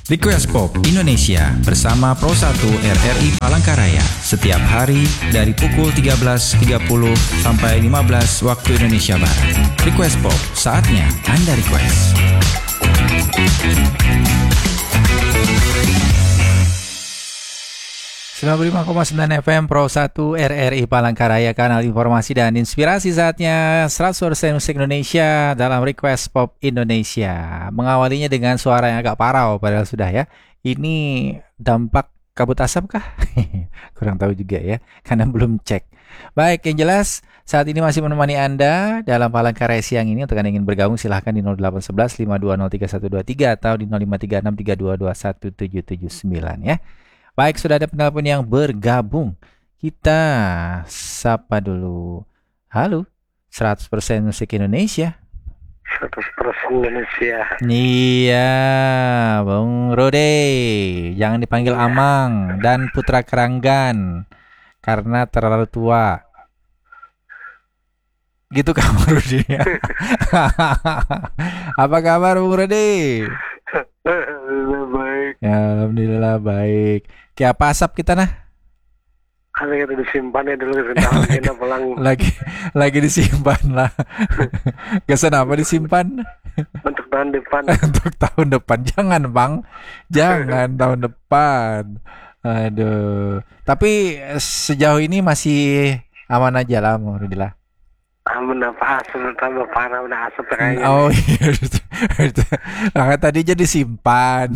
Request Pop Indonesia bersama Pro 1 RRI Palangkaraya setiap hari dari pukul 13.30 sampai 15 waktu Indonesia Barat. Request Pop, saatnya Anda request. ...95,9 FM Pro 1 RRI Palangkaraya, kanal informasi dan inspirasi. Saatnya 100% musik Indonesia dalam Request Pop Indonesia. Mengawalinya dengan suara yang agak parau padahal sudah ya. Ini dampak kabut asap kah? Kurang tahu juga ya, karena belum cek. Baik, yang jelas saat ini masih menemani Anda dalam Palangkaraya siang ini. Untuk Anda yang ingin bergabung silahkan di 0811 5203123 atau di 053632217779 ya. Baik, sudah ada penelpon yang bergabung. Kita sapa dulu. Halo, 100% musik Indonesia. 100% Indonesia. Iya, Bung Rode. Jangan dipanggil Amang dan Putra Keranggan karena terlalu tua. Gitu kamu Rudi. Apa kabar Bung Rode? Alhamdulillah baik. Ya, alhamdulillah baik. Kayak apa asap kita nah? Ada kita disimpan ya dulu sebentar kita pulang. lagi disimpan lah. Kesan apa disimpan? Untuk tahun depan. Untuk tahun depan. Jangan Bang. Jangan tahun depan. Aduh. Tapi sejauh ini masih aman aja lah, alhamdulillah. Aman apa asap tambah parah udah asap kayaknya. Oh iya. Nah, tadi jadi simpan.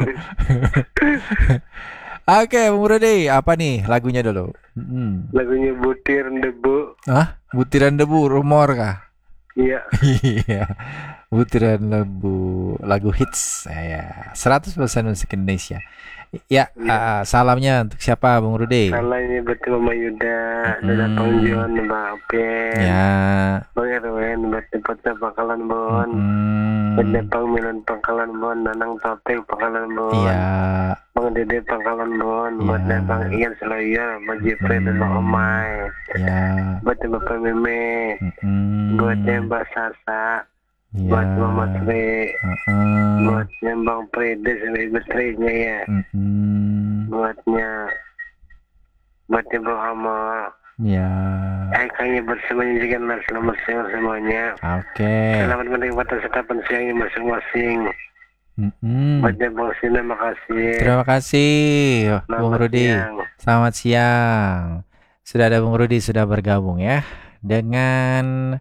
Oke, Bung Rudi, apa nih lagunya dulu? Lagunya Butiran Debu. Hah? Butiran Debu, rumor kah? Iya. Iya. Butiran Debu, lagu hits ya. 100% musik Indonesia. Ya, salamnya untuk siapa Bung Rudi? Salahnya buat Mama Yuda, Dada Tongjon, Mbak Apen. Ya. Bang Erwin, buat Depotnya Pangkalan Bon. Buat Depang Milan Pangkalan Bon, Nanang Topeng Pangkalan Bon. Iya. Bang Dede Pangkalan Bon, buat Bang Ian Seloyo, Bang Jepre dan Bang Omai. Ya. Buat Bapak Meme. Buat Mbak Sasa. Ya. Buat Mama Tri. Buatnya Bang Prede sama Ibu Trinya ya. Buatnya Bang Amal. Ya. Kayaknya bersemuanya juga lah. Selamat siang semuanya. Oke. Selamat menikmati sekapan siangnya masing-masing. Buatnya Bang Sina, makasih. Terima kasih Bung Rudi. Selamat siang. Sudah ada Bung Rudi sudah bergabung ya dengan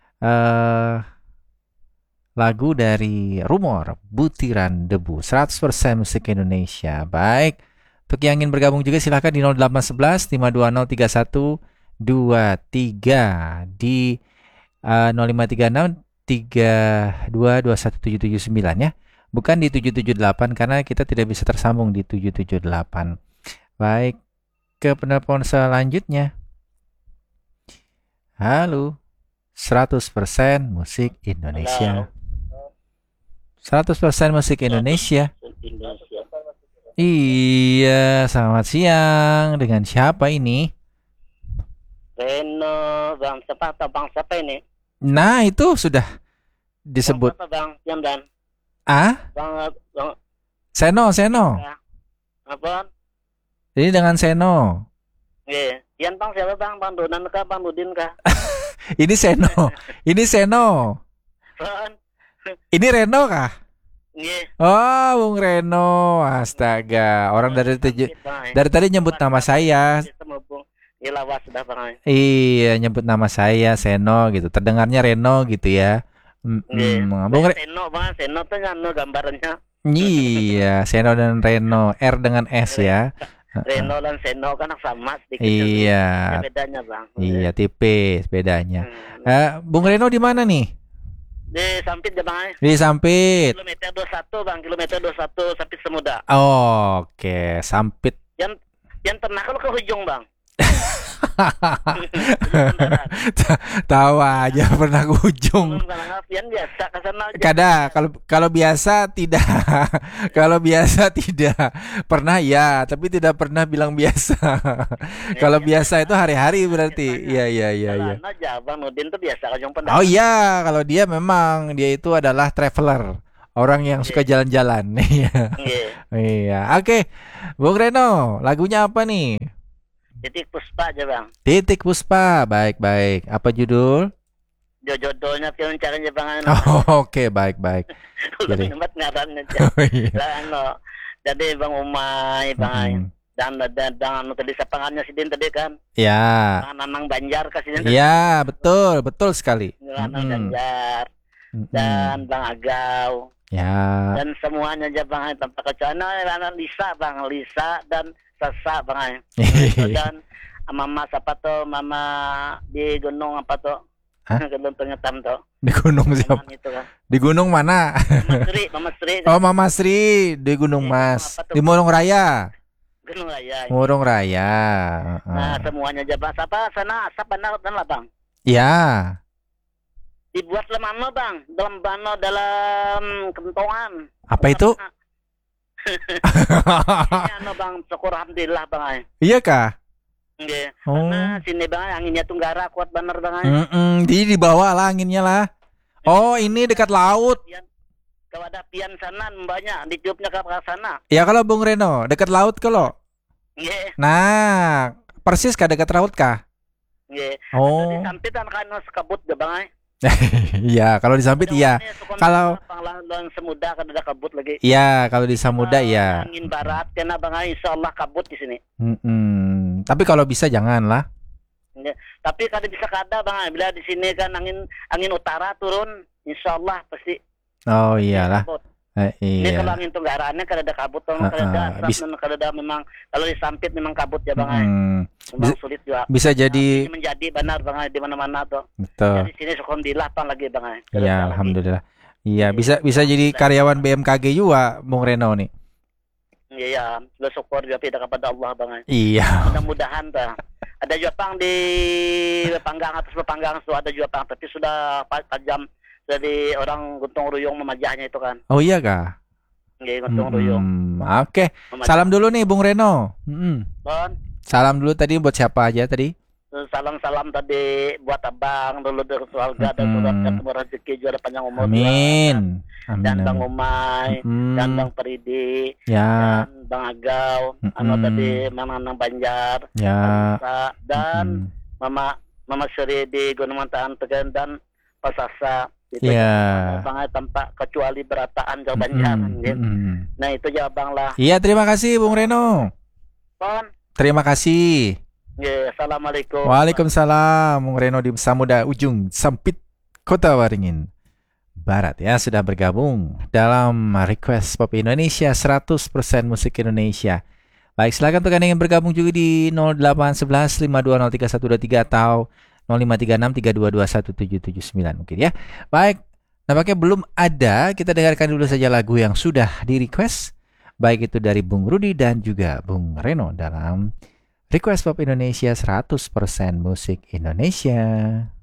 lagu dari Rumor, Butiran Debu, 100% musik Indonesia. Baik, untuk yang ingin bergabung juga silahkan di 0811 520 3123 di 0536 32217779 ya. Bukan di 778 karena kita tidak bisa tersambung di 778. Baik, ke penelpon selanjutnya. Halo, 100% musik Indonesia. Halo. 100% musik Indonesia. Iya, selamat siang. Dengan siapa ini? Reno, Bang siapa atau Bang siapa ini? Nah, itu sudah disebut. Bang siapa Bang? Diam dan. Bang Bang Seno. apa? Ini dengan Seno. Iya. Dian Bang siapa Bang? Bang Donan kah? Bang Nudin kah? Ini Seno. Ini Seno. Bang. Ini Reno kah? Iya. Oh, Bung Reno. Astaga, orang dari tadi nyebut nama saya. Iya lawas sudah Bang. Iya, nyebut nama saya Seno gitu. Terdengarnya Reno gitu ya. Bung Seno Bang, Seno tuh nganu gambarnya. Iya, Seno dan Reno, R dengan S ya. Reno dan Seno kan sama sedikit. Iya. Bedanya Bang. Iya, tipis bedanya. Bung Reno di mana nih? Di Sampit ya Bang. Di Sampit. Kilometer 21 Bang, kilometer 21 Sampit Semuda. Oke, Sampit. Yang tengah kalau ke ujung Bang. Tahu aja pernah ke ujung. Biasa kesana aja. Kalau biasa tidak. Kalau biasa tidak. Pernah ya, tapi tidak pernah bilang biasa. Kalau biasa itu hari-hari berarti. Iya. Aja Bang Nudin tuh biasa ke ujung Oh iya, kalau dia memang dia itu adalah traveler. Orang yang suka jalan-jalan. Iya. Iya. Oke. Bung Reno, lagunya apa nih? Titik Puspa aja bang. Titik Puspa. Baik-baik. Apa judul? Jodohnya film caranya bang. Oke, baik-baik. Jadi tempat ngarannya aja. Jadi bang Umay bang. Dan tadi sapangannya si Din tadi kan. Ya. Nanang Banjar kasih Din. Ya, betul sekali. Nanang Banjar. Dan Bang Agau. Ya. Dan semuanya aja bang tanpa kecuali Lisa bang, Lisa dan Sasa bang. Dan mama siapa tuh, mama di gunung apa tuh? Gunung Pengetam tuh. Di gunung siapa? Itu, kan? Di gunung mana? Mama Sri. Oh, Mama Sri di Gunung Mas. Di Murung Raya. Gunung Raya. Murung Raya. Nah, semuanya aja bang. Siapa sana? Siapa lah bang? Ya. Dibuat lemano bang, dalam kentongan. Apa itu? Ano bang, syukur alhamdulillah bang. Iya kah? Iya. Karena sini bang anginnya Tunggara kuat bener bang. Jadi di bawah lah anginnya lah. Oh ini dekat laut. Kalau ada pian sana banyak, ditiupnya ke sana. Ya kalau Bung Reno dekat laut kalau. Iya. Nah persis kah dekat laut kah? Iya. Oh. Di sampitan kan sekabut deh bang. Iya, kalau di Sampit iya. Kalau Semuda kan ada kabut lagi. Iya, kalau di Samuda iya. Angin barat karena bang insyaallah kabut di sini. Tapi kalau bisa janganlah. Ya, tapi kalau bisa kada bang, bila di sini kan angin utara turun, insyaallah pasti. Oh iyalah. Ini Iya. kalau angin Tunggaraannya kada ada kabut, kada ada memang kalau di Sampit memang kabut ya bang. Memang sulit juga. Bisa jadi menjadi benar bang di mana-mana tuh. Betul. Di sini alhamdulillah bang lagi bang. Iya, alhamdulillah. Iya, bisa jadi karyawan BMKG juga Bung Reno nih. Iya, bersyukur juga kepada Allah bang. Iya. Mudah-mudahan tuh. Ada juga bang di Panggang atas Panggang itu ada juga bang, tapi sudah tajam dari orang Guntung Ruyung memajahnya itu kan. Oh iya kah? Iya, Guntung Ruyung. Oke. Salam dulu nih Bung Reno. Bon. Salam dulu tadi buat siapa aja tadi? Salam tadi buat abang dulu dari keluarga dan surat ketemu rezeki juara panjang umur. Amin. Dan Bang Umay, dan Bang Peridi, ya. dan Bang Agau, tadi Mama Nang Banjar, ya. Dan Mama Sri di Gunung Mantaan Tegan dan Pasasa. Itu bang tanpa kecuali berataan Jawa Banjar. Nah itu ya bang lah. Iya terima kasih Bung Reno. Bon. Terima kasih. Ya, assalamualaikum. Waalaikumsalam. Bung Reno di Samuda Ujung Sampit Kota Waringin Barat ya sudah bergabung dalam Request Pop Indonesia 100% musik Indonesia. Baik silakan untuk Anda yang bergabung juga di 0811 5203 atau 0536 3221 779 mungkin ya. Baik, nampaknya belum ada. Kita dengarkan dulu saja lagu yang sudah di request. Baik itu dari Bung Rudi dan juga Bung Reno dalam Request Pop Indonesia 100% musik Indonesia.